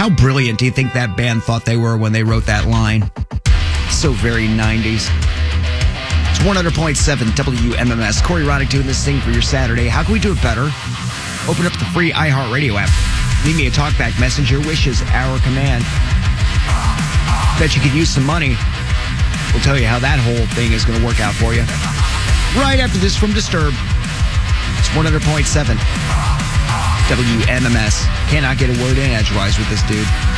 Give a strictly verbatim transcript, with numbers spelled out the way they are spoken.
How brilliant do you think that band thought they were when they wrote that line? So very nineties. It's one hundred point seven W M M S. Corey Roddick doing this thing for your Saturday. How can we do it better? Open up the free iHeartRadio app. Leave me a talkback message. Your wish is our command. Bet you could use some money. We'll tell you how that whole thing is going to work out for you. Right after this from Disturbed. It's one hundred point seven W M M S. Cannot get a word in edgewise with this dude.